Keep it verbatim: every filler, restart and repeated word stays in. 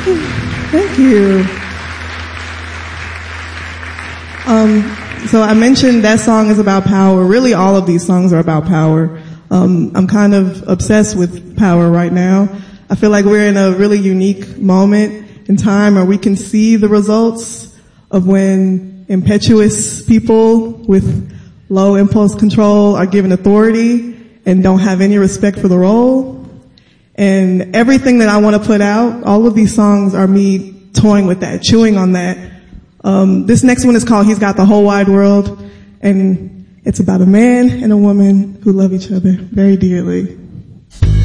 Thank you. Um, so I mentioned that song is about power. Really, all of these songs are about power. Um, I'm kind of obsessed with power right now. I feel like we're in a really unique moment in time where we can see the results of when impetuous people with low impulse control are given authority and don't have any respect for the role. And everything that I want to put out, all of these songs are me toying with that, chewing on that. Um, this next one is called He's Got the Whole Wide World, and it's about a man and a woman who love each other very dearly.